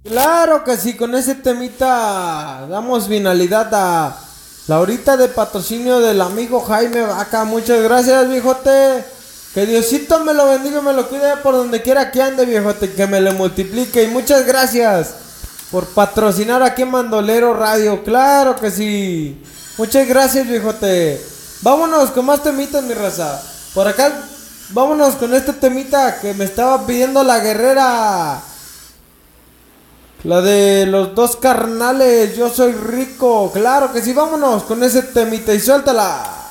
Claro que sí, con ese temita damos finalidad a la horita de patrocinio del amigo Jaime Vaca. Muchas gracias, viejote. Que Diosito me lo bendiga y me lo cuide por donde quiera que ande, viejote. Que me le multiplique. Y muchas gracias por patrocinar aquí en Bandolero Radio. Claro que sí. Muchas gracias, viejote. Vámonos con más temitas, mi raza. Por acá, vámonos con este temita que me estaba pidiendo la guerrera. La de los dos carnales, yo soy rico. Claro que sí, vámonos con ese temita y suéltala.